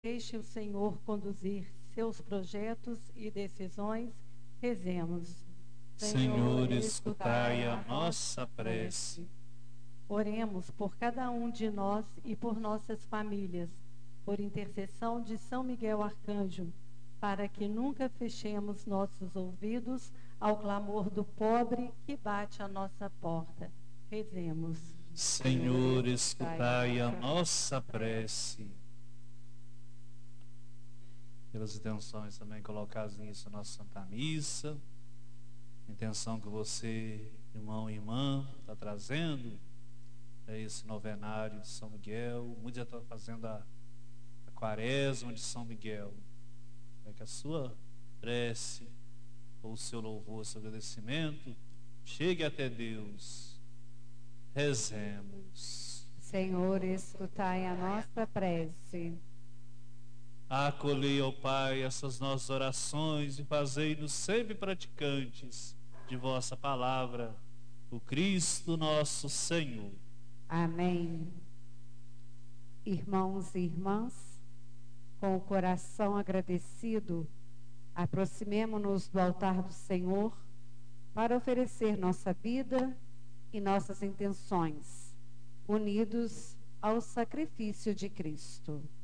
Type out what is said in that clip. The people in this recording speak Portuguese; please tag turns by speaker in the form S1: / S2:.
S1: Deixe o Senhor conduzir seus projetos e decisões. Rezemos.
S2: Senhor, escutai a nossa prece.
S1: Oremos por cada um de nós e por nossas famílias, por intercessão de São Miguel Arcanjo, para que nunca fechemos nossos ouvidos ao clamor do pobre que bate à nossa porta. Rezemos.
S2: Senhor, escutai a nossa prece. Pelas intenções também colocadas nisso na nossa Santa Missa, intenção que você, irmão e irmã, está trazendo é esse novenário de São Miguel. Muitos já estão fazendo a quaresma de São Miguel. É que a sua prece, ou o seu louvor, o seu agradecimento, chegue até Deus. Rezemos.
S3: Senhor, escutai a nossa prece.
S2: Acolhei, ó Pai, essas nossas orações e fazei-nos sempre praticantes de vossa palavra, o Cristo nosso Senhor.
S3: Amém. Irmãos e irmãs, com o coração agradecido, aproximemo-nos do altar do Senhor para oferecer nossa vida e nossas intenções, unidos ao sacrifício de Cristo.